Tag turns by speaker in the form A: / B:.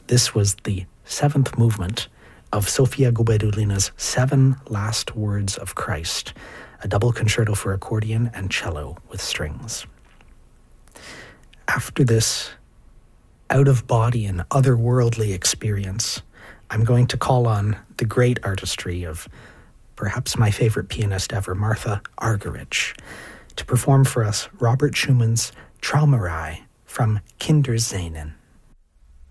A: This was the seventh movement of Sofia Gubaidulina's 7 Last Words of Christ, a double concerto for accordion and cello with strings. After this out-of-body and otherworldly experience, I'm going to call on the great artistry of perhaps my favorite pianist ever, Martha Argerich, to perform for us Robert Schumann's Traumerei from Kindersehnen.